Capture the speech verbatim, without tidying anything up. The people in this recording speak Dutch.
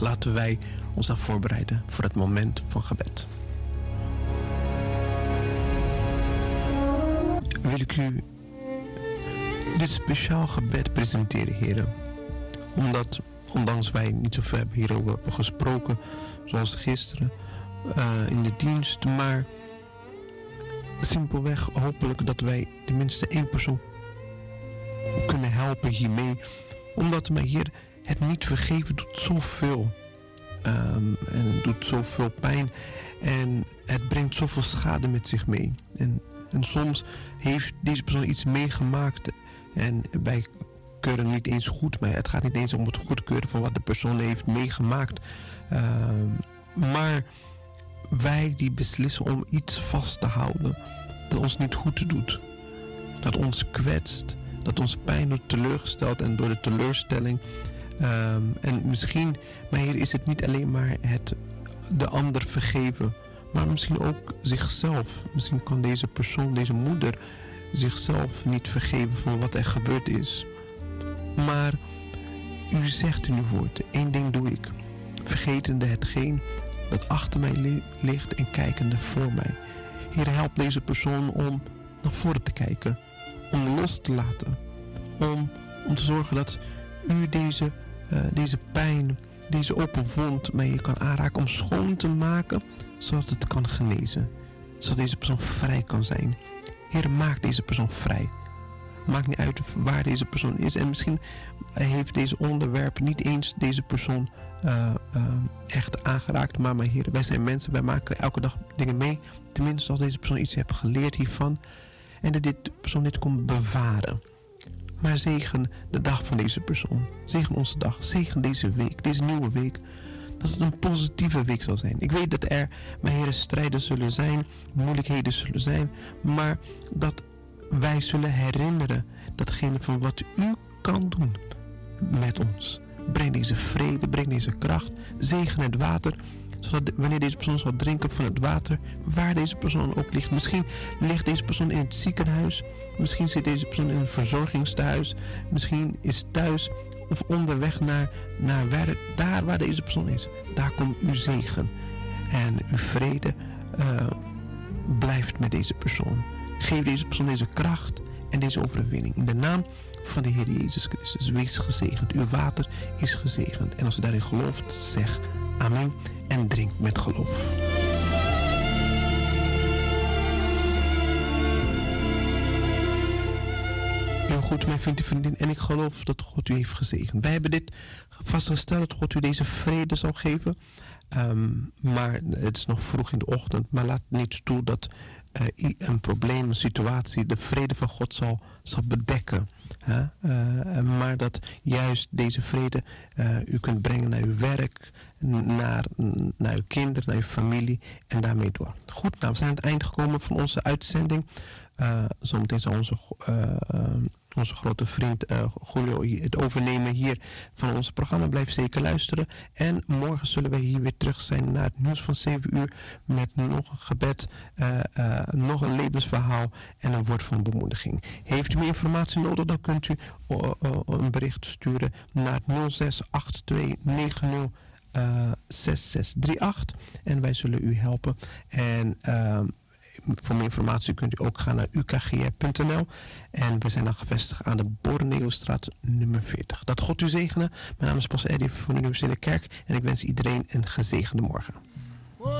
laten wij ons dan voorbereiden voor het moment van gebed. Wil ik u dit speciaal gebed presenteren, heren. Omdat, ondanks wij niet zoveel hebben hierover hebben gesproken, zoals gisteren uh, in de dienst, maar simpelweg hopelijk dat wij tenminste één persoon kunnen helpen hiermee. Omdat, mijn Heer, het niet vergeven doet zoveel. Um, en het doet zoveel pijn. En het brengt zoveel schade met zich mee. En, en soms heeft deze persoon iets meegemaakt. En wij keuren niet eens goed. Maar het gaat niet eens om het goedkeuren van wat de persoon heeft meegemaakt. Um, maar wij die beslissen om iets vast te houden dat ons niet goed doet. Dat ons kwetst. Dat ons pijn doet, teleurgesteld en door de teleurstelling. Um, en misschien, maar hier is het niet alleen maar het de ander vergeven, maar misschien ook zichzelf. Misschien kan deze persoon, deze moeder, zichzelf niet vergeven voor wat er gebeurd is. Maar u zegt in uw woord, één ding doe ik, vergetende hetgeen dat achter mij li- ligt en kijkende voor mij. Heer, help deze persoon om naar voren te kijken, om los te laten, om, om te zorgen dat u deze, uh, deze pijn, deze open wond mij kan aanraken, om schoon te maken, zodat het kan genezen, zodat deze persoon vrij kan zijn. Heer, maak deze persoon vrij. Maakt niet uit waar deze persoon is. En misschien heeft deze onderwerp niet eens deze persoon uh, uh, echt aangeraakt. Maar mijn Heer, wij zijn mensen, wij maken elke dag dingen mee. Tenminste, als deze persoon iets heeft geleerd hiervan. En dat dit persoon dit kon bewaren. Maar zegen de dag van deze persoon. Zegen onze dag. Zegen deze week, deze nieuwe week. Dat het een positieve week zal zijn. Ik weet dat er, mijn Heer, strijden zullen zijn. Moeilijkheden zullen zijn. Maar dat wij zullen herinneren datgene van wat u kan doen met ons. Breng deze vrede, breng deze kracht. Zegen het water. Zodat wanneer deze persoon zal drinken van het water, waar deze persoon ook ligt. Misschien ligt deze persoon in het ziekenhuis. Misschien zit deze persoon in een verzorgingstehuis. Misschien is thuis of onderweg naar, naar werk. Daar waar deze persoon is, daar komt uw zegen. En uw vrede uh, blijft met deze persoon. Geef deze persoon deze kracht en deze overwinning. In de naam van de Heer Jezus Christus. Wees gezegend. Uw water is gezegend. En als u daarin gelooft, zeg amen. En drink met geloof. Heel goed, mijn vriend en vriendin. En ik geloof dat God u heeft gezegend. Wij hebben dit vastgesteld dat God u deze vrede zal geven. Um, maar het is nog vroeg in de ochtend. Maar laat niet toe dat uh, een probleem, een situatie, de vrede van God zal, zal bedekken. Huh? Uh, maar dat juist deze vrede uh, u kunt brengen naar uw werk, naar, naar uw kinderen, naar uw familie en daarmee door. Goed, nou, we zijn aan het eind gekomen van onze uitzending. Uh, zometeen zal onze, uh, uh, onze grote vriend uh, Julio het overnemen hier van ons programma. Blijf zeker luisteren. En morgen zullen wij hier weer terug zijn naar het nieuws van zeven uur met nog een gebed, uh, uh, nog een levensverhaal en een woord van bemoediging. Heeft u meer informatie nodig, dan kunt u uh, uh, een bericht sturen naar nul zes acht twee negen nul zes zes drie acht en wij zullen u helpen. En uh, voor meer informatie kunt u ook gaan naar u k g r punt n l. En we zijn dan gevestigd aan de Borneostraat nummer veertig. Dat God u zegenen. Mijn naam is Pastor Eddie van de Universele Kerk. En ik wens iedereen een gezegende morgen.